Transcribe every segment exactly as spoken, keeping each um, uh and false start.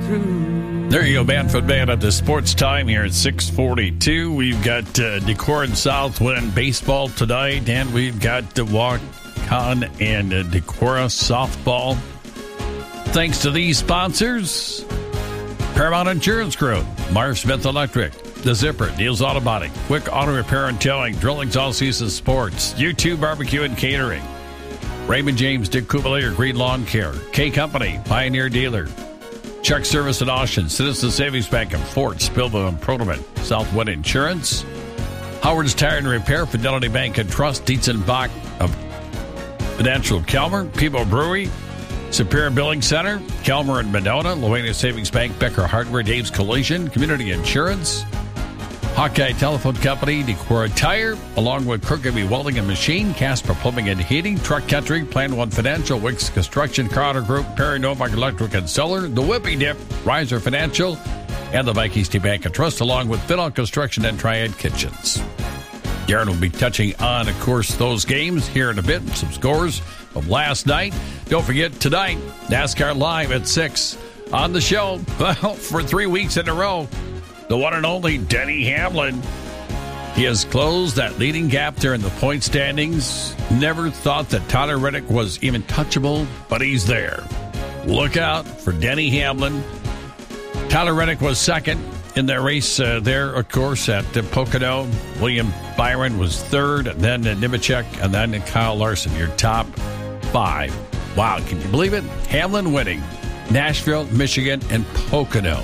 through. There you go, Manfred Man at the sports time here at six forty-two. We've got uh, Decorah and Southwind baseball tonight, and we've got the Walk-On and uh, Decorah softball. Thanks to these sponsors: Paramount Insurance Group, Mars Smith Electric, The Zipper, Neil's Automotive, Quick Auto Repair and Towing, Drilling's All Season Sports, U two Barbecue and Catering, Raymond James, Dick Kubelator, Green Lawn Care, K Company, Pioneer Dealer, Chuck Service and Auction, Citizen Savings Bank and Fort, Spillville and Protoman, Southwind Insurance, Howard's Tire and Repair, Fidelity Bank and Trust, Dietz and Bach of Financial Kelmer, People Brewery, Superior Billing Center, Kelmer and Medona, Luena Savings Bank, Becker Hardware, Dave's Collision, Community Insurance, Hawkeye Telephone Company, Decorah Tire, along with Kirkby Welding and Machine, Casper Plumbing and Heating, Truck Country, Plan One Financial, Wicks Construction, Carter Group, Perry Novak Electric and Solar, The Whippy Dip, Riser Financial, and the Vikings Tea Bank and Trust, along with Finall Construction and Triad Kitchens. Darren will be touching on, of course, those games here in a bit, some scores from last night. Don't forget, tonight, NASCAR Live at six on the show. Well, for three weeks in a row, the one and only Denny Hamlin. He has closed that leading gap there in the point standings. Never thought that Tyler Reddick was even touchable, but he's there. Look out for Denny Hamlin. Tyler Reddick was second in their race uh, there, of course, at uh, Pocono. William Byron was third, and then uh, Nemechek, and then Kyle Larson, your top five. Wow, can you believe it? Hamlin winning Nashville, Michigan, and Pocono.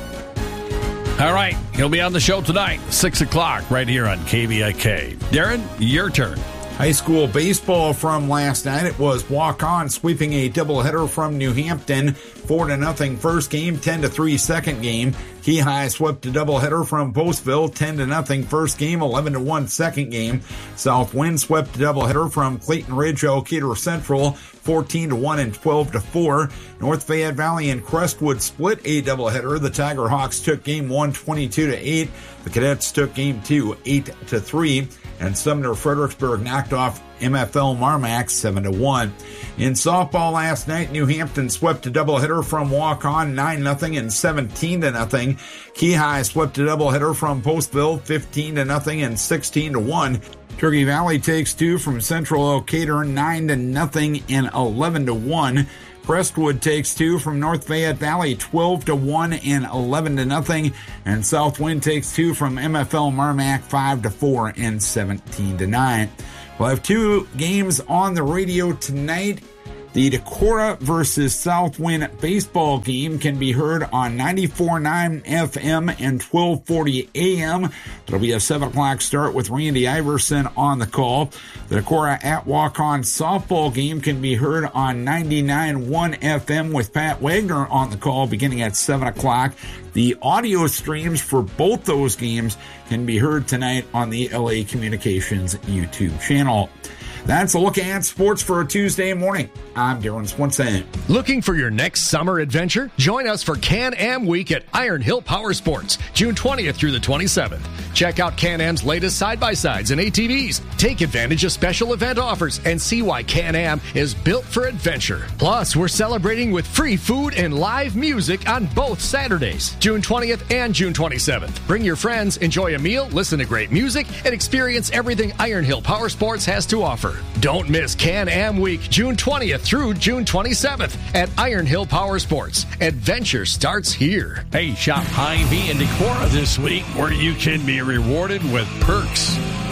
All right, he'll be on the show tonight, six o'clock, right here on K V I K. Darren, your turn. High school baseball from last night. It was Walk-On sweeping a doubleheader from New Hampton. Four to nothing first game, ten to three second game. Key High swept a doubleheader from Postville, ten to nothing first game, eleven to one second game. Southwind swept a doubleheader from Clayton Ridge, Elkader Central, fourteen to one and twelve to four. North Fayette Valley and Crestwood split a doubleheader. The Tiger Hawks took game one, twenty-two to eight. The Cadets took game two, eight to three. And Sumner Fredericksburg knocked off M F L Marmac seven to one. In softball last night, New Hampton swept a doubleheader from Walk-On nine nothing and seventeen to nothing. Key High swept a doubleheader from Postville fifteen to nothing and sixteen to one. Turkey Valley takes two from Central Elkader nine to nothing and eleven to one. Crestwood takes two from North Fayette Valley, twelve to one and eleven to nothing. And Southwind takes two from M F L Marmac, five to four and seventeen to nine. We'll have two games on the radio tonight. The Decorah versus Southwind baseball game can be heard on ninety-four point nine F M and twelve forty A M. It'll be a seven o'clock start with Randy Iverson on the call. The Decorah at Walk-On softball game can be heard on ninety-nine point one F M with Pat Wagner on the call beginning at seven o'clock. The audio streams for both those games can be heard tonight on the L A Communications YouTube channel. That's a look at sports for a Tuesday morning. I'm Darren Swenson. Looking for your next summer adventure? Join us for Can-Am Week at Iron Hill Power Sports, June twentieth through the twenty-seventh. Check out Can-Am's latest side-by-sides and A T Vs. Take advantage of special event offers and see why Can-Am is built for adventure. Plus, we're celebrating with free food and live music on both Saturdays, June twentieth and June twenty-seventh. Bring your friends, enjoy a meal, listen to great music, and experience everything Iron Hill Power Sports has to offer. Don't miss Can-Am Week, June twentieth through June twenty-seventh at Iron Hill Power Sports. Adventure starts here. Hey, shop Hy-Vee in Decorah this week where you can be rewarded with perks.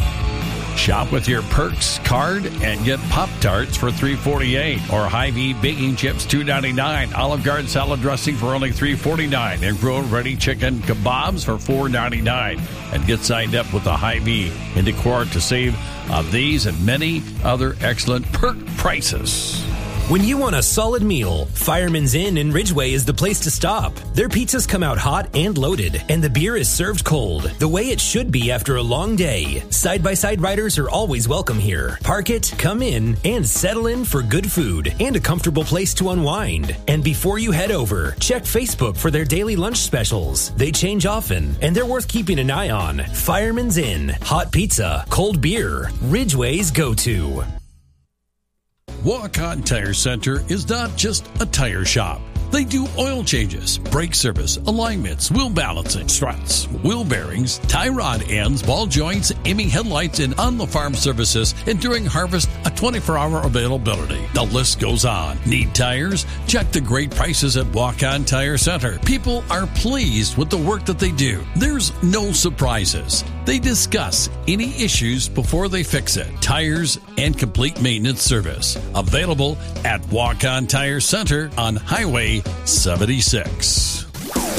Shop with your Perks card and get Pop-Tarts for three forty-eight or Hy-Vee baking chips two ninety-nine, Olive Garden salad dressing for only three forty-nine, and grilled ready chicken kebabs for four ninety-nine. And get signed up with the Hy-Vee in Decorah to save on these and many other excellent perk prices. When you want a solid meal, Fireman's Inn in Ridgeway is the place to stop. Their pizzas come out hot and loaded, and the beer is served cold, the way it should be after a long day. Side-by-side riders are always welcome here. Park it, come in, and settle in for good food and a comfortable place to unwind. And before you head over, check Facebook for their daily lunch specials. They change often, and they're worth keeping an eye on. Fireman's Inn, hot pizza, cold beer, Ridgeway's go-to. Walk-On Tire Center is not just a tire shop. They do oil changes, brake service, alignments, wheel balancing, struts, wheel bearings, tie rod ends, ball joints, aiming headlights, and on-the-farm services, and during harvest, a twenty-four hour availability. The list goes on. Need tires? Check the great prices at Walk-On Tire Center. People are pleased with the work that they do. There's no surprises. They discuss any issues before they fix it. Tires and complete maintenance service. Available at Walk-On Tire Center on Highway seventy-six.